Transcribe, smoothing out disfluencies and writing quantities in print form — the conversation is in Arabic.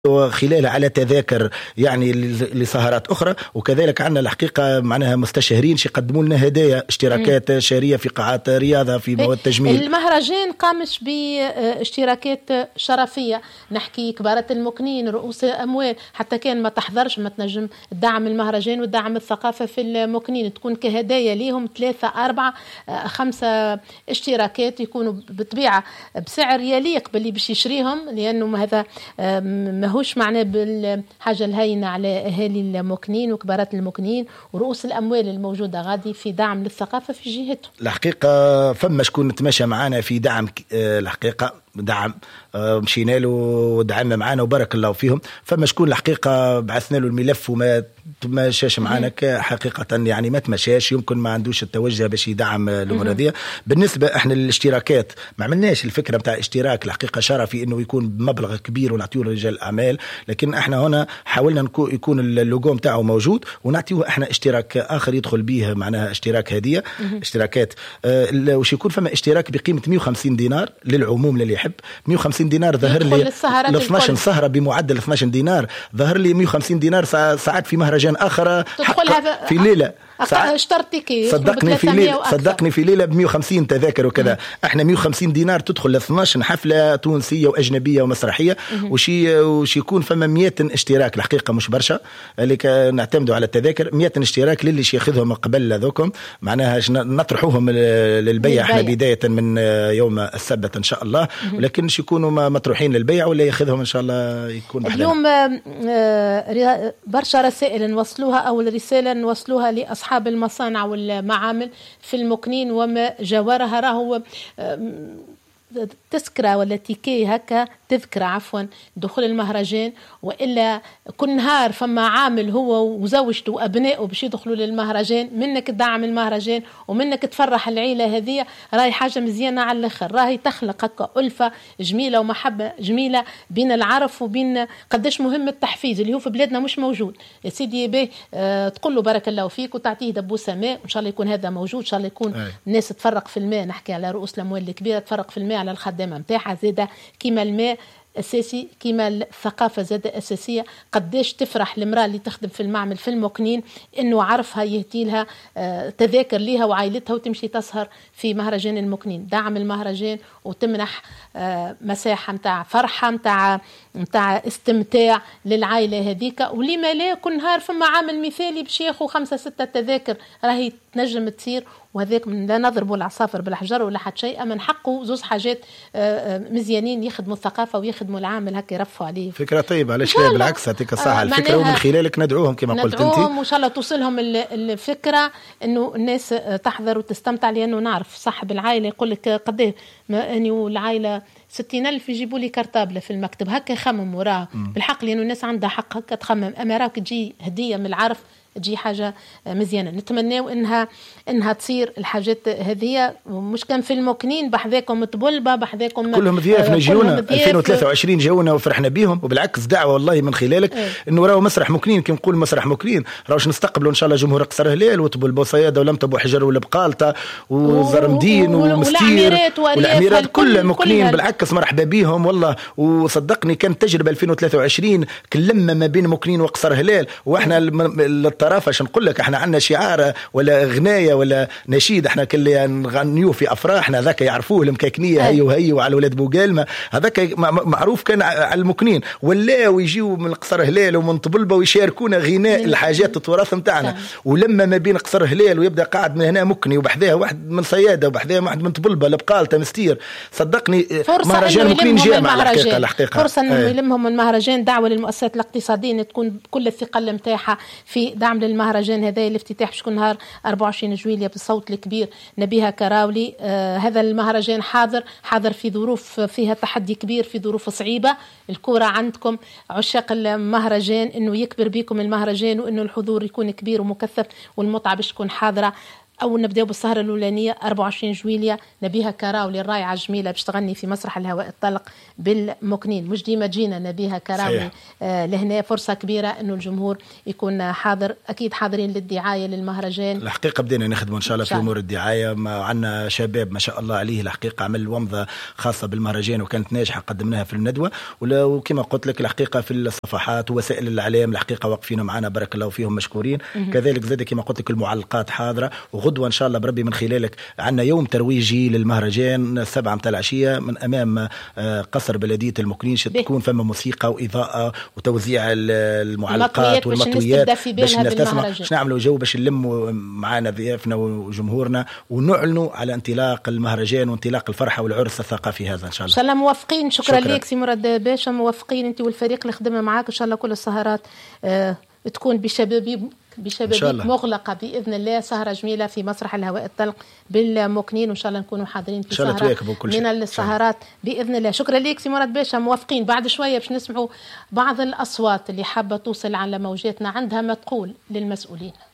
خلالها على تذاكر يعني لسهرات أخرى. وكذلك عندنا الحقيقة معناها مستشهرين يقدموا لنا هدايا اشتراكات شهرية في قاعات رياضة في مواد تجميل. المهرجان قامش باشتراكات شرفية، نحكي كبارة المكنين، رؤوس أموال، حتى كان ما تحضرش ما تنجم تدعم المهرجان وتدعم الثقافة في المكنين، تكون كهدايا ليهم 3 4 5 اشتراكات يكونوا بطبيعة بسعر يليق باللي باش يشريهم، لأنه هذا ماهوش معناه بالحاجة الهينة على أهالي المكنين وكبارات المكنين ورؤوس الأموال الموجودة غادي في دعم للثقافة في جهتهم. الحقيقة فما شكون تمشى معنا في دعم الحقيقة دعم مشينا له ودعمنا معنا وبارك الله فيهم. فما شكون الحقيقة بعثنا له الملف وما تمشاش معنا حقيقة يعني ما تمشاش، يمكن ما عندوش التوجه باش يدعم الأمور هذه. بالنسبة احنا للاشتراكات ما عملناش الفكرة بتاع اشتراك الحقيقة شرفي انه يكون بمبلغ كبير ونعطيه لرجال الأعمال، لكن احنا هنا حاولنا يكون اللوجو بتاعه موجود ونعطيه احنا اشتراك آخر يدخل به معناها اشتراك هدية اشتراكات وش يكون فما اشتراك بقيمة 150 دينار للعموم للي يحب. 150 دينار ظهر لي ل 12 سهرة بمعدل 12 دينار، ظهر لي 150 دينار ساعات في مهرجان آخر في ليلة اشترتك صدقني في ليلة ب150 تذاكر وكذا. احنا 150 دينار تدخل ل 12 حفلة تونسية وأجنبية ومسرحية وش يكون فما 100 اشتراك الحقيقة مش برشا اللي نعتمدوا على التذاكر. 100 اشتراك للي ياخذهم قبل ذوكم معناها نطرحوهم للبيع احنا بداية من يوم السبت ان شاء الله، ولكن يكونوا مطروحين للبيع ولا ياخذهم ان شاء الله يكون اليوم برشا رسائل نوصلوها او الرسالة نوصلوها لأصحاب المصانع والمعامل في المكنين وما جاورها، راهو تذكرة ولا تيكي هكا تذكرة عفوا دخول المهرجان، وإلا كل نهار فما عامل هو وزوجته وأبنائه باش يدخلوا للمهرجان، منك تدعم المهرجان ومنك تفرح العيلة هذه، راهي حاجة مزيانة على الآخر، راهي تخلق هكا ألفة جميلة ومحبة جميلة بين العرف وبين قداش مهم التحفيز اللي هو في بلادنا مش موجود. يا سيدي به تقول له بارك الله فيك وتعطيه دبوسة ماء، إن شاء الله يكون هذا موجود، إن شاء الله يكون الناس تفرق في الماء، نحكي على رؤوس الأموال الكبيرة تفرق في الماء على الخدامة متاعها زادة كيما الماء أساسي كيما الثقافة زادة أساسية. قداش تفرح المرأة اللي تخدم في المعمل في المكنين إنه عرفها يهدي لها تذاكر ليها وعائلتها وتمشي تسهر في مهرجان المكنين. دعم المهرجان وتمنح مساحة متاع فرحة متاع استمتاع للعائلة هذيك، ولما لا كل نهار فما عامل مثالي باش ياخو 5 6 تذاكر راهي تنجم تصير، وهذاك لا نضربوا العصافر بالحجر ولا حد شيء، من حقه زوز حاجات مزيانين يخدموا الثقافة ويخدموا العامل هكا يرفعوا عليه. فكرة طيبة علاش لا بالعكس هذيك الصحة الفكرة ومن خلالك ندعوهم كما قلت انت وإن شاء الله توصلهم الفكرة إنه الناس تحضر وتستمتع، لأنه نعرف صاحب العائلة يقول لك قديه أني والعائلة 60,000 يجيبوا لي كرتابلة في المكتب هكا يخمم وراه بالحق، لأنه الناس عندها حق هكا تخمم، أما راك تجي هدية من العرف تجي حاجة مزيانة. نتمناو إنها تصير الحاجات هذه، مش كان في المكنين بحذاكم طبلبة بحذاكم كلهم ضيافنا جيونا 2023 جونا وفرحنا بيهم، وبالعكس دعوة والله من خلالك إنه راهو مسرح مكنين كي نقول مسرح مكنين راهوش نستقبلوا إن شاء الله جمهور قصر هلال وطبلبة وصيادة ولمتة أبو حجر ولا بقالطة وزرمدين ومستير والأميرات كلها مكنين، بالعكس مرحبا بيهم والله. وصدقني كانت تجربة 2023 كلمة ما بين مكنين وقصر هلال، وإحنا الطرافة عشان نقول لك احنا عندنا شعار ولا غناية ولا نشيد احنا كل نغنيوه في افراحنا، ذاك يعرفوه المكاكنيه هي وهي وعلى ولاد بوقالمه، هذاك معروف كان على المكنين، ولا ويجيوا من قصر هلال ومن طبلبه ويشاركونا غناء الحاجات التراث نتاعنا. ولما ما بين قصر هلال ويبدا قاعد من هنا مكني وبحذاه واحد من صياده وبحذاه واحد من طبلبه لبقالته مستير، صدقني مهرجان مكنين جامع الحقيقه فرصه انه يلمهم المهرجان. دعوه للمؤسسات الاقتصاديه تكون بكل الثقل نتاعها في دعم المهرجان هذا. الافتتاح باش يكون نهار 24 جويلية بالصوت الكبير نبيها كراولي. هذا المهرجان حاضر في ظروف فيها تحدي كبير، في ظروف صعيبة. الكرة عندكم عشاق المهرجان انه يكبر بكم المهرجان وانه الحضور يكون كبير ومكثف والمتعة باش تكون حاضرة. أو نبدأ بالسهرة الأولانية 24 جويلية نبيها كراولي الرائعة الجميلة باش تغني في مسرح الهواء الطلق بالمكنين. مش ديما جينا نبيها كراولي لهنا فرصة كبيرة إنه الجمهور يكون حاضر. أكيد حاضرين للدعاية للمهرجان. الحقيقة بدينا نخدموا إن شاء الله في أمور الدعاية. عندنا شباب ما شاء الله عليه الحقيقة عمل ومضة خاصة بالمهرجان وكانت ناجحة قدمناها في الندوة. وكما قلت لك الحقيقة في الصفحات ووسائل الإعلام الحقيقة واقفين معنا بارك الله فيهم مشكورين. كذلك زاد كما قلت لك المعلقات حاضرة. وغدوة إن شاء الله بربي من خلالك عندنا يوم ترويجي للمهرجان 7 متاع العشية من أمام قصر بلدية المكنين. تكون فما موسيقى وإضاءة وتوزيع المعلقات والمطويات باش نستسمع باش نعملوا جو باش نلموا معنا ضيافنا وجمهورنا ونعلنوا على انطلاق المهرجان وانطلاق الفرحة والعرس الثقافي هذا إن شاء الله. إن شاء الله موفقين. شكرا لك سي مراد باشا. موفقين أنت والفريق اللي خدمنا معاك. إن شاء الله كل السهرات تكون بشبابيك مغلقة بإذن الله. سهرة جميلة في مسرح الهواء الطلق بالمكنين وإن شاء الله نكونوا حاضرين في سهرة من السهرات بإذن الله. شكرا لك سي مراد باشا. موافقين. بعد شوية باش نسمعوا بعض الأصوات اللي حابة توصل على موجاتنا عندها ما تقول للمسؤولين.